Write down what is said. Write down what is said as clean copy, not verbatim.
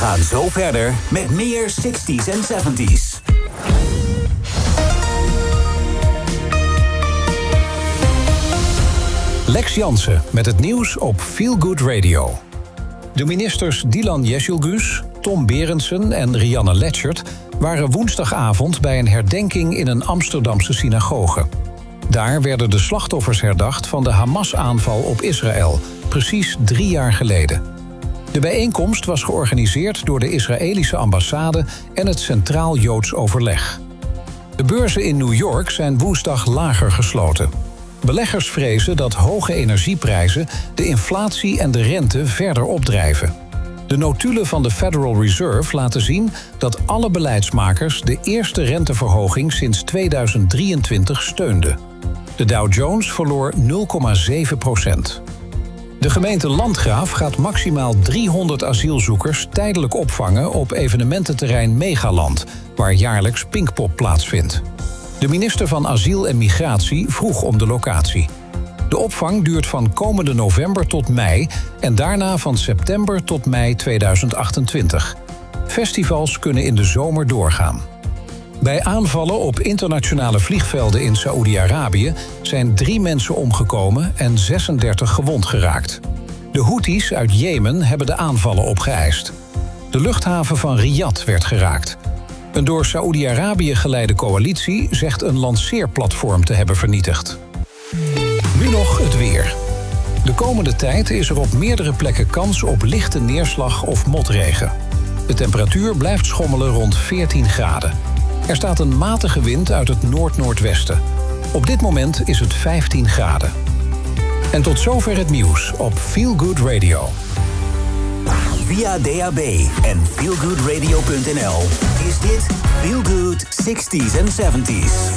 gaan zo verder met meer 60s en 70s. Lex Jansen met het nieuws op Feel Good Radio. De ministers Dylan Jezielgus, Tom Berendsen en Rianne Letchert waren woensdagavond bij een herdenking in een Amsterdamse synagoge. Daar werden de slachtoffers herdacht van de Hamas-aanval op Israël, precies 3 jaar geleden. De bijeenkomst was georganiseerd door de Israëlische ambassade en het Centraal Joods Overleg. De beurzen in New York zijn woensdag lager gesloten. Beleggers vrezen dat hoge energieprijzen de inflatie en de rente verder opdrijven. De notulen van de Federal Reserve laten zien dat alle beleidsmakers de eerste renteverhoging sinds 2023 steunden. De Dow Jones verloor 0,7%. De gemeente Landgraaf gaat maximaal 300 asielzoekers tijdelijk opvangen op evenemententerrein Megaland, waar jaarlijks Pinkpop plaatsvindt. De minister van Asiel en Migratie vroeg om de locatie. De opvang duurt van komende november tot mei en daarna van september tot mei 2028. Festivals kunnen in de zomer doorgaan. Bij aanvallen op internationale vliegvelden in Saoedi-Arabië zijn 3 mensen omgekomen en 36 gewond geraakt. De Houthis uit Jemen hebben de aanvallen opgeëist. De luchthaven van Riyadh werd geraakt. Een door Saoedi-Arabië geleide coalitie zegt een lanceerplatform te hebben vernietigd. Nu nog het weer. De komende tijd is er op meerdere plekken kans op lichte neerslag of motregen. De temperatuur blijft schommelen rond 14 graden. Er staat een matige wind uit het noord-noordwesten. Op dit moment is het 15 graden. En tot zover het nieuws op Feel Good Radio. Via DAB en feelgoodradio.nl is dit Feel Good 60s en 70s.